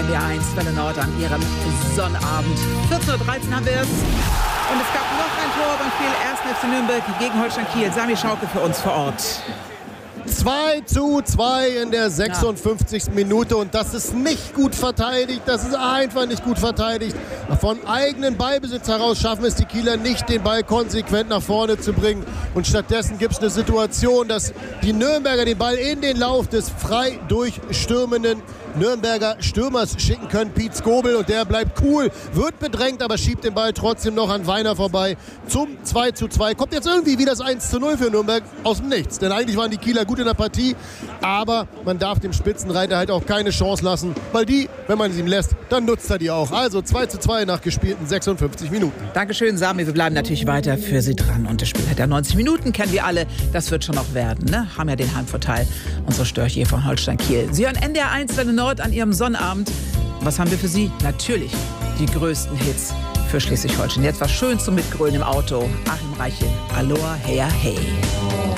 NDR 1 Welle Nord an ihrem Sonnabend. 14:13 Uhr haben wir es. Und es gab noch ein Tor beim Spiel 1. FC Nürnberg gegen Holstein Kiel. Sami Schauke für uns vor Ort. 2:2 in der 56. Minute und das ist nicht gut verteidigt, das ist einfach nicht gut verteidigt. Von eigenen Ballbesitz heraus schaffen es die Kieler nicht, den Ball konsequent nach vorne zu bringen und stattdessen gibt es eine Situation, dass die Nürnberger den Ball in den Lauf des frei durchstürmenden Nürnberger Stürmers schicken können, Piet Skobel, und der bleibt cool, wird bedrängt, aber schiebt den Ball trotzdem noch an Weiner vorbei zum 2:2. Kommt jetzt irgendwie wie das 1:0 für Nürnberg aus dem Nichts, denn eigentlich waren die Kieler gut in der Partie, aber man darf dem Spitzenreiter halt auch keine Chance lassen, weil die, wenn man sie ihm lässt, dann nutzt er die auch. Also 2:2 nach gespielten 56 Minuten. Dankeschön, Sami. Wir bleiben natürlich weiter für Sie dran. Und das Spiel hat ja 90 Minuten, kennen wir alle. Das wird schon noch werden, ne? Haben ja den Heimvorteil. Unsere Störche von Holstein Kiel. Sie hören NDR 1 Welle Nord an Ihrem Sonnabend. Was haben wir für Sie? Natürlich die größten Hits für Schleswig-Holstein. Jetzt war schön zum Mitgrölen im Auto. Achim Reichel, Aloha, Heya, hey.